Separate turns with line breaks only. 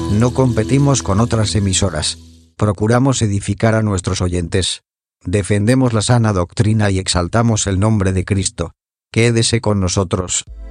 No competimos con otras emisoras. Procuramos edificar a nuestros oyentes. Defendemos la sana doctrina y exaltamos el nombre de Cristo. Quédese con nosotros.